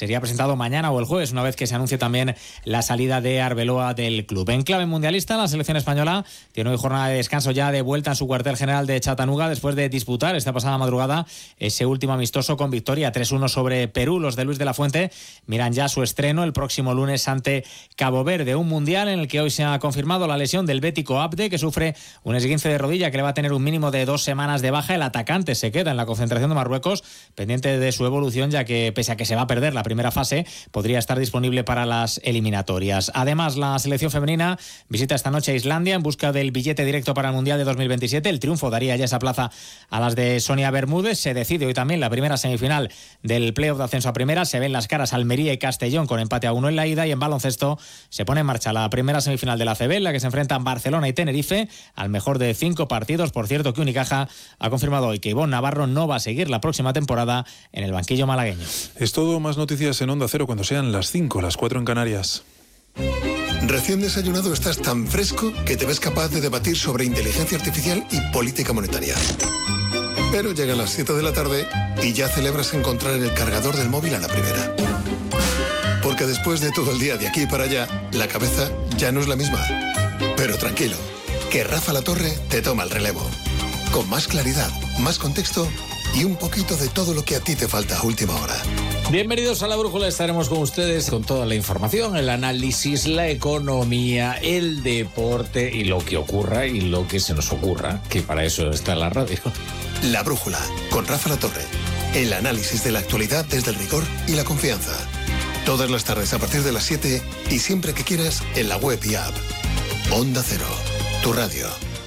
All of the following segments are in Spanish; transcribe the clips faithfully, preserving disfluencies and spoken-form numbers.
sería presentado mañana o el jueves, una vez que se anuncie también la salida de Arbeloa del club. En clave mundialista, la selección española tiene hoy jornada de descanso ya de vuelta en su cuartel general de Chattanooga después de disputar esta pasada madrugada ese último amistoso con victoria tres uno sobre Perú. Los de Luis de la Fuente miran ya su estreno el próximo lunes ante Cabo Verde, un mundial en el que hoy se ha confirmado la lesión del bético Abde, que sufre un esguince de rodilla que le va a tener un mínimo de dos semanas de baja. El atacante se queda en la concentración de Marruecos pendiente de su evolución, ya que pese a que se va a perder la primera fase, podría estar disponible para las eliminatorias. Además, la selección femenina visita esta noche a Islandia en busca del billete directo para el Mundial de dos mil veintisiete. El triunfo daría ya esa plaza a las de Sonia Bermúdez. Se decide hoy también la primera semifinal del playoff de ascenso a primera. Se ven las caras Almería y Castellón con empate a uno en la ida, y en baloncesto se pone en marcha la primera semifinal de la A C B, en la que se enfrentan Barcelona y Tenerife al mejor de cinco partidos. Por cierto, que Unicaja ha confirmado hoy que Ivonne Navarro no va a seguir la próxima temporada en el banquillo malagueño. Es todo, más noticias en Onda Cero cuando sean las cinco, las cuatro en Canarias. Recién desayunado estás tan fresco que te ves capaz de debatir sobre inteligencia artificial y política monetaria. Pero llegan las siete de la tarde y ya celebras encontrar el cargador del móvil a la primera. Porque después de todo el día de aquí para allá, la cabeza ya no es la misma. Pero tranquilo, que Rafa La Torre te toma el relevo. Con más claridad, más contexto y un poquito de todo lo que a ti te falta a última hora. Bienvenidos a La Brújula, estaremos con ustedes con toda la información, el análisis, la economía, el deporte y lo que ocurra y lo que se nos ocurra, que para eso está la radio. La Brújula, con Rafa La Torre. El análisis de la actualidad desde el rigor y la confianza. Todas las tardes a partir de las siete y siempre que quieras en la web y app. Onda Cero, tu radio.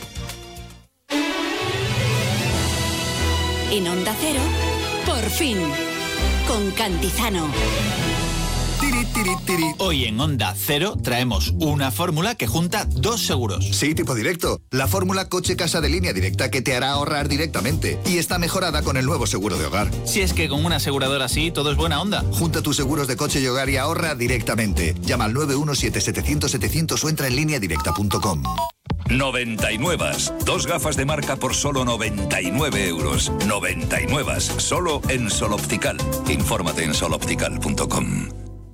En Onda Cero, por fin, con Cantizano. Tiri, tiri, tiri. Hoy en Onda Cero traemos una fórmula que junta dos seguros. Sí, tipo directo. La fórmula coche-casa de Línea Directa, que te hará ahorrar directamente. Y está mejorada con el nuevo seguro de hogar. Si es que con una aseguradora así todo es buena onda. Junta tus seguros de coche y hogar y ahorra directamente. Llama al nueve uno siete, setecientos, setecientos o entra en línea directa punto com. noventa y nueve. Dos gafas de marca por solo noventa y nueve euros. noventa y nueve. Solo en Sol Optical. Infórmate en sol optical punto com.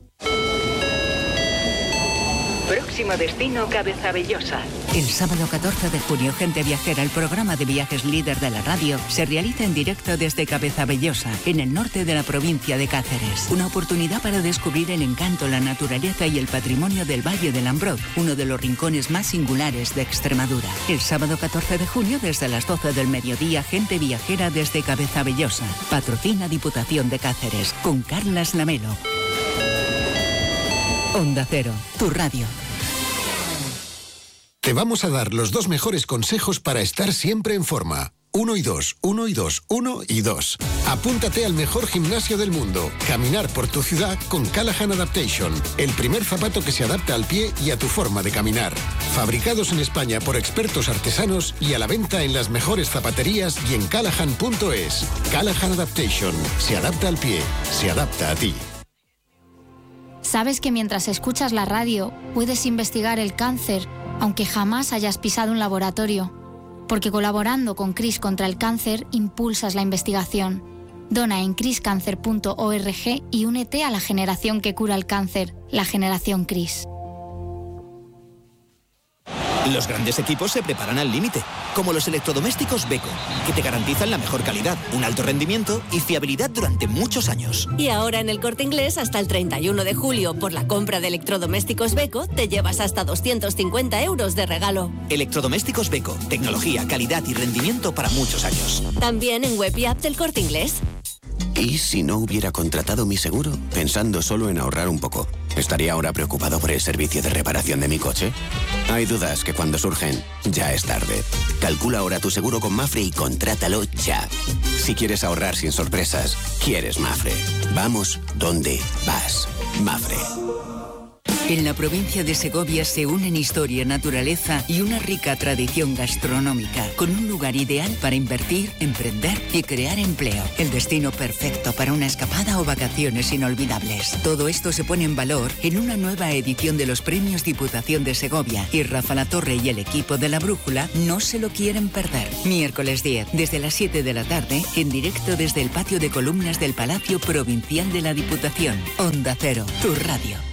Próximo destino, Cabezabellosa. El sábado catorce de junio, Gente Viajera, el programa de viajes líder de la radio, se realiza en directo desde Cabezabellosa, en el norte de la provincia de Cáceres. Una oportunidad para descubrir el encanto, la naturaleza y el patrimonio del Valle del Ambrot, uno de los rincones más singulares de Extremadura. El sábado catorce de junio, desde las doce del mediodía, Gente Viajera desde Cabezabellosa. Patrocina Diputación de Cáceres, con Carlas Lamelo. Onda Cero, tu radio. Te vamos a dar los dos mejores consejos para estar siempre en forma. Uno y dos, uno y dos, uno y dos. Apúntate al mejor gimnasio del mundo. Caminar por tu ciudad con Callahan Adaptation. El primer zapato que se adapta al pie y a tu forma de caminar. Fabricados en España por expertos artesanos y a la venta en las mejores zapaterías y en callahan punto es. Callahan Adaptation. Se adapta al pie. Se adapta a ti. ¿Sabes que mientras escuchas la radio puedes investigar el cáncer, aunque jamás hayas pisado un laboratorio? Porque colaborando con CRIS contra el cáncer, impulsas la investigación. Dona en cris cáncer punto org y únete a la generación que cura el cáncer, la generación CRIS. Los grandes equipos se preparan al límite, como los electrodomésticos Beko, que te garantizan la mejor calidad, un alto rendimiento y fiabilidad durante muchos años. Y ahora en el Corte Inglés, hasta el treinta y uno de julio, por la compra de electrodomésticos Beko, te llevas hasta doscientos cincuenta euros de regalo. Electrodomésticos Beko, tecnología, calidad y rendimiento para muchos años. También en web y app del Corte Inglés. ¿Y si no hubiera contratado mi seguro? Pensando solo en ahorrar un poco, ¿estaría ahora preocupado por el servicio de reparación de mi coche? Hay dudas que cuando surgen, ya es tarde. Calcula ahora tu seguro con Mafre y contrátalo ya. Si quieres ahorrar sin sorpresas, quieres Mafre. Vamos donde vas. Mafre. En la provincia de Segovia se unen historia, naturaleza y una rica tradición gastronómica, con un lugar ideal para invertir, emprender y crear empleo. El destino perfecto para una escapada o vacaciones inolvidables. Todo esto se pone en valor en una nueva edición de los Premios Diputación de Segovia, y Rafa Latorre y el equipo de La Brújula no se lo quieren perder. Miércoles diez, desde las siete de la tarde, en directo desde el patio de columnas del Palacio Provincial de la Diputación. Onda Cero, tu radio.